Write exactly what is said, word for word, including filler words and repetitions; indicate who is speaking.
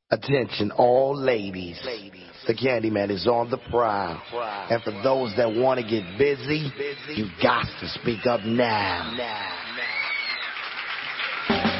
Speaker 1: Attention all ladies. The Candyman is on the prowl. And for those that want to get busy, you got to speak up now.